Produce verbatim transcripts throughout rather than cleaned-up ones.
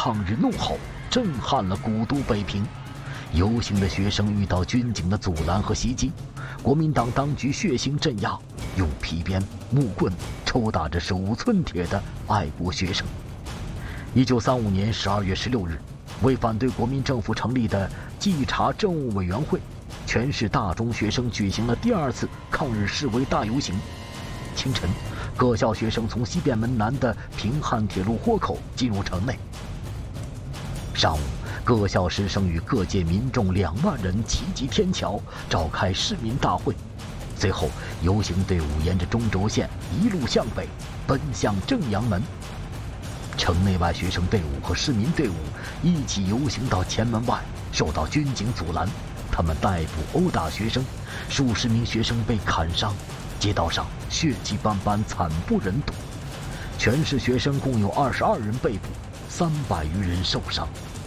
抗日怒吼震撼了古都北平。游行的学生遇到军警的阻拦和袭击，国民党当局血腥镇压，用皮鞭、木棍抽打着手无寸铁的爱国学生。一九三五年十二月十六日，为反对国民政府成立的稽查政务委员会，全市大中学生举行了第二次抗日示威大游行。清晨，各校学生从西便门南的平汉铁路豁口进入城内。上午，各校师生与各界民众两万人齐集天桥，召开市民大会。随后，游行队伍沿着中轴线一路向北，奔向正阳门。城内外学生队伍和市民队伍一起游行到前门外，受到军警阻拦，他们逮捕殴打学生，数十名学生被砍伤，街道上血迹斑斑，惨不忍睹。全市学生共有二十二人被捕，三百余人受伤。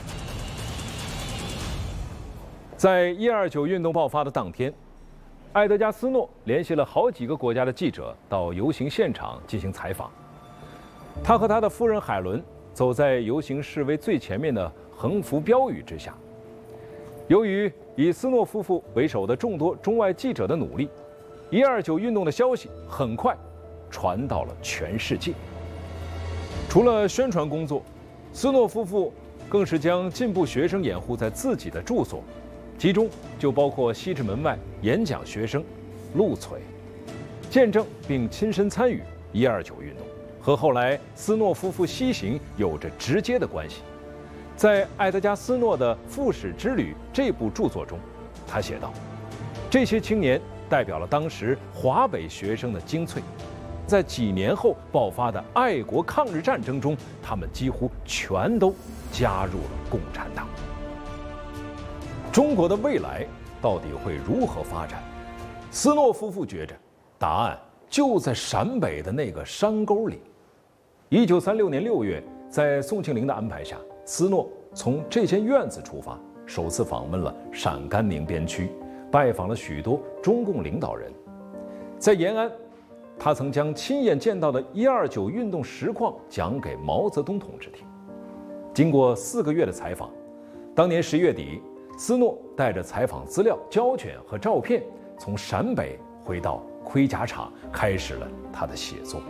在一二九运动爆发的当天，埃德加·斯诺联系了好几个国家的记者到游行现场进行采访。他和他的夫人海伦走在游行示威最前面的横幅标语之下。由于以斯诺夫妇为首的众多中外记者的努力，一二九运动的消息很快传到了全世界。除了宣传工作，斯诺夫妇更是将进步学生掩护在自己的住所，其中就包括西直门外演讲学生陆璀，见证并亲身参与一二九运动，和后来斯诺夫妇西行有着直接的关系。在埃德加·斯诺的《复始之旅》这部著作中，他写道：这些青年代表了当时华北学生的精粹，在几年后爆发的爱国抗日战争中，他们几乎全都加入了共产党。中国的未来到底会如何发展？斯诺夫妇觉着，答案就在陕北的那个山沟里。一九三六年六月，在宋庆龄的安排下，斯诺从这间院子出发，首次访问了陕甘宁边区，拜访了许多中共领导人。在延安，他曾将亲眼见到的一二九运动实况讲给毛泽东同志听。经过四个月的采访，当年十月底，斯诺带着采访资料、胶卷和照片，从陕北回到盔甲厂，开始了他的写作。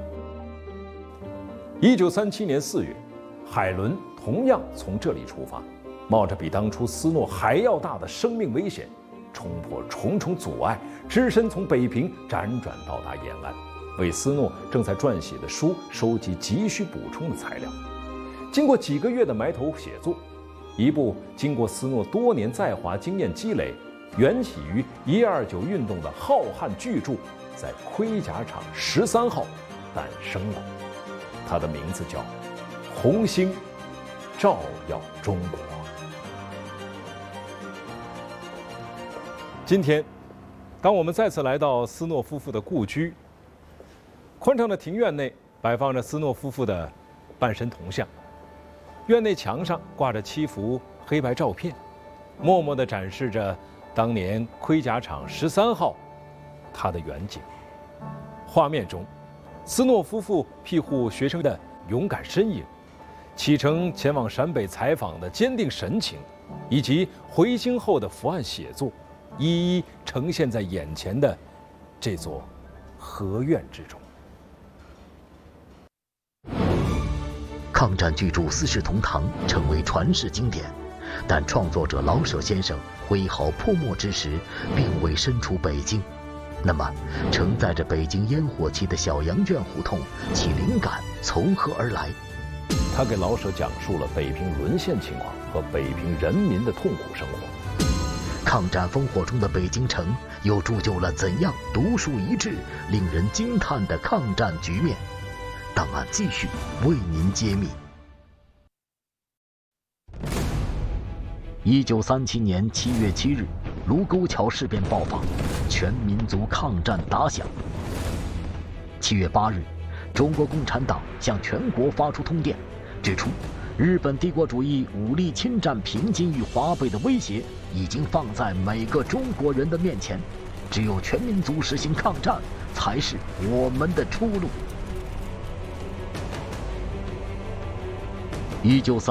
一九三七年四月，海伦同样从这里出发，冒着比当初斯诺还要大的生命危险，冲破重重阻碍，只身从北平辗转到达延安，为斯诺正在撰写的书收集急需补充的材料。经过几个月的埋头写作，一部经过斯诺多年在华经验积累，缘起于一二九运动的浩瀚巨著，在盔甲厂十三号诞生了。它的名字叫《红星照耀中国》。今天，当我们再次来到斯诺夫妇的故居，宽敞的庭院内摆放着斯诺夫妇的半身铜像，院内墙上挂着七幅黑白照片，默默地展示着当年盔甲厂十三号它的远景。画面中，斯诺夫妇庇护学生的勇敢身影，启程前往陕北采访的坚定神情，以及回京后的伏案写作，一一呈现在眼前的这座合院之中。 抗战巨著《四世同堂》成为传世经典，但创作者老舍先生挥毫泼墨之时，并未身处北京。那么，承载着北京烟火气的小羊圈胡同，其灵感从何而来？ 他给老舍讲述了北平沦陷情况和北平人民的痛苦生活。 抗战烽火中的北京城，又铸就了怎样独树一帜、令人惊叹的抗战局面？档案继续为您揭秘。一九三七年七月七日，卢沟桥事变爆发，全民族抗战打响。七月八日，中国共产党向全国发出通电，指出日本帝国主义武力侵占平津与华北的威胁已经放在每个中国人的面前，只有全民族实行抗战，才是我们的出路。一九三